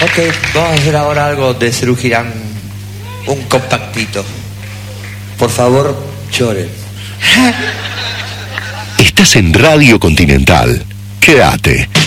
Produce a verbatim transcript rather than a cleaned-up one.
Ok, vamos a hacer ahora algo de Serú Girán, un compactito. Por favor, lloren. Estás en Radio Continental. Quédate.